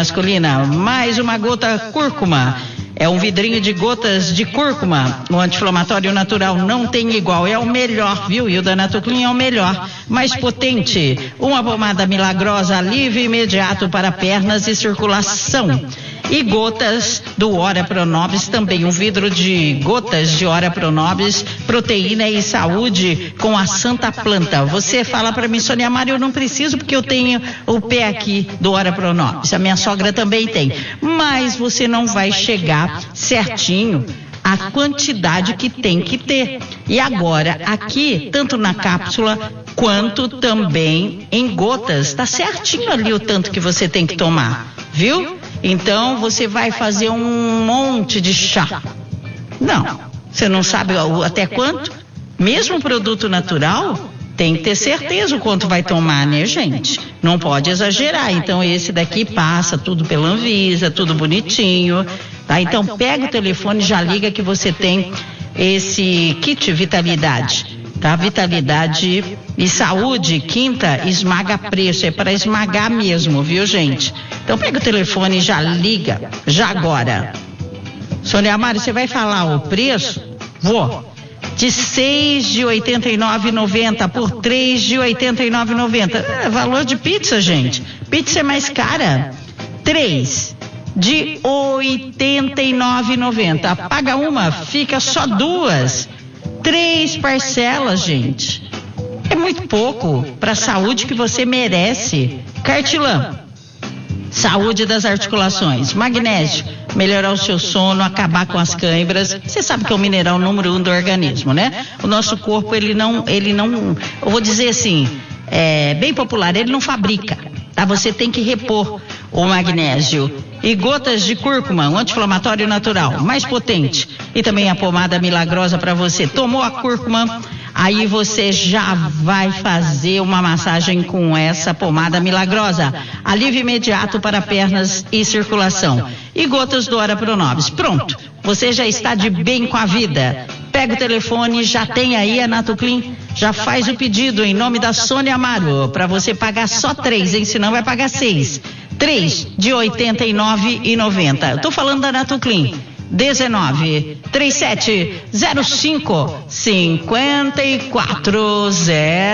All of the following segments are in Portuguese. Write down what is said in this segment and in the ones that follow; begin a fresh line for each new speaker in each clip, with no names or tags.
masculina. Mais uma gota cúrcuma. É um vidrinho de gotas de cúrcuma. O anti-inflamatório natural não tem igual. É o melhor, viu? E o da Natuclean é o melhor. Mais potente. Uma pomada milagrosa, alívio imediato para pernas e circulação. E gotas do Ora Pronobis também. Um vidro de gotas de Ora Pronobis, proteína e saúde com a Santa Planta. Você fala para mim, Sônia Mário, eu não preciso porque eu tenho o pé aqui do Ora Pronobis. A minha sogra também tem. Mas você não vai chegar certinho a quantidade que tem que ter. E agora, aqui, tanto na cápsula quanto também em gotas, tá certinho ali o tanto que você tem que tomar, viu? Então, você vai fazer um monte de chá. Não, você não sabe até quanto? Mesmo produto natural, tem que ter certeza o quanto vai tomar, né, gente? Não pode exagerar. Então, esse daqui passa tudo pela Anvisa, tudo bonitinho, tá? Então, pega o telefone e já liga que você tem esse kit Vitalidade, tá? Vitalidade e Saúde, quinta, esmaga preço. É para esmagar mesmo, viu, gente? Então, pega o telefone e já liga, já agora. Sônia Mário, você vai falar o preço? Vou. De 6 de R$ 89,90 por 3 de R$ 89,90. É valor de pizza, gente. Pizza é mais cara. 3 de R$ 89,90. Paga uma, fica só 2. 3 parcelas, gente. É muito pouco para a saúde que você merece. Cartilã. Saúde das articulações. Magnésio, melhorar o seu sono, acabar com as câimbras. Você sabe que é o mineral número 1 do organismo, né? O nosso corpo, ele não, eu vou dizer assim, bem popular, ele não fabrica, tá? Você tem que repor o magnésio. E gotas de cúrcuma, um anti-inflamatório natural, mais potente. E também a pomada milagrosa para você. Tomou a cúrcuma, aí você já vai fazer uma massagem com essa pomada milagrosa. Alívio imediato para pernas e circulação. E gotas do Ora Pronobis. Pronto, você já está de bem com a vida. Pega o telefone, já tem aí a Natuclean, já faz o pedido em nome da Sônia Amaro, para você pagar só 3, hein? Senão vai pagar 6. 3 de R$ 89,90. Eu tô falando da Natuclean. 19 37 05 5400.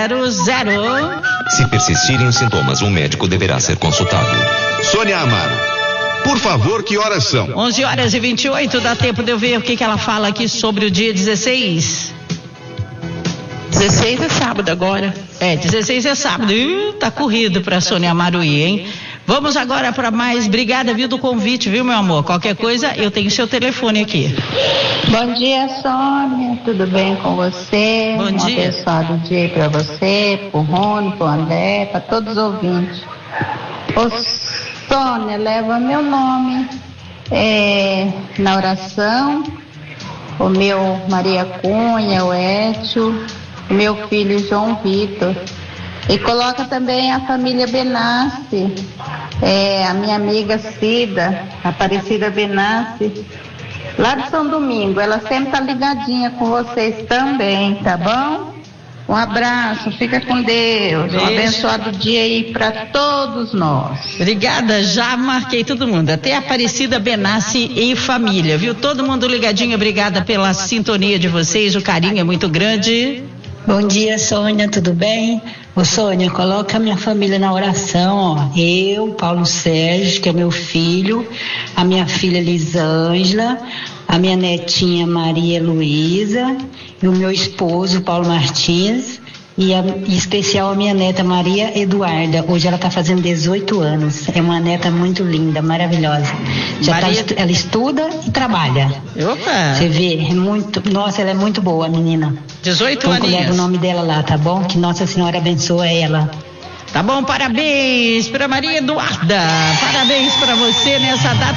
Se persistirem os sintomas, um médico deverá ser consultado.
Sônia Amaro, por favor, que horas são?
11h28, dá tempo de eu ver o que ela fala aqui sobre o dia 16. 16 é sábado agora. 16 é sábado. Tá corrido pra Sônia Amaro ir, hein? Vamos agora para mais. Obrigada, viu, do convite, viu, meu amor? Qualquer coisa, eu tenho seu telefone aqui.
Bom dia, Sônia. Tudo bem com você?
Bom dia.
Um abençoado dia para você, pro Rony, pro André, para todos os ouvintes. Ô, Sônia, leva meu nome na oração. O meu Maria Cunha, o Étio, o meu filho João Vitor. E coloca também a família Benassi, a minha amiga Cida, Aparecida Benassi, lá de São Domingo. Ela sempre tá ligadinha com vocês também, tá bom? Um abraço, fica com Deus.
Beijo.
Um abençoado dia aí para todos nós.
Obrigada, já marquei todo mundo, até Aparecida Benassi e família, viu? Todo mundo ligadinho, obrigada pela sintonia de vocês, o carinho é muito grande.
Bom dia, Sônia, tudo bem? Ô, Sônia, coloca a minha família na oração, ó. Eu, Paulo Sérgio, que é meu filho, a minha filha Lisângela, a minha netinha Maria Luísa, e o meu esposo, Paulo Martins, e em especial a minha neta Maria Eduarda. Hoje ela está fazendo 18 anos. É uma neta muito linda, maravilhosa. Ela estuda e trabalha.
Opa!
Você vê, nossa, ela é muito boa, a menina.
18 aninhos.
Leva o nome dela lá, tá bom? Que Nossa Senhora abençoa ela.
Tá bom, parabéns para Maria Eduarda. Parabéns para você nessa data.